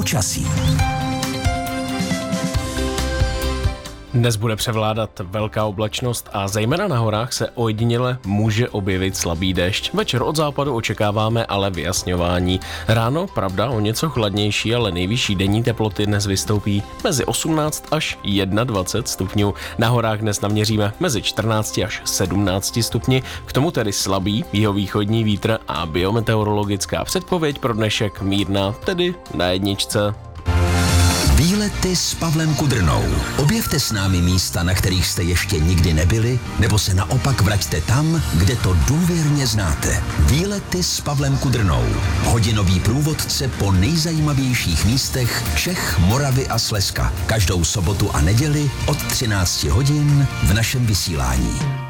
Počasí. Dnes bude převládat velká oblačnost a zejména na horách se ojediněle může objevit slabý déšť. Večer od západu očekáváme ale vyjasňování. Ráno, pravda, o něco chladnější, ale nejvyšší denní teploty dnes vystoupí mezi 18 až 21 stupňů. Na horách dnes naměříme mezi 14 až 17 stupni. K tomu tedy slabý jihovýchodní vítr a biometeorologická předpověď pro dnešek mírná, tedy na jedničce. Výlety s Pavlem Kudrnou. Objevte s námi místa, na kterých jste ještě nikdy nebyli, nebo se naopak vraťte tam, kde to důvěrně znáte. Výlety s Pavlem Kudrnou. Hodinový průvodce po nejzajímavějších místech Čech, Moravy a Slezska. Každou sobotu a neděli od 13 hodin v našem vysílání.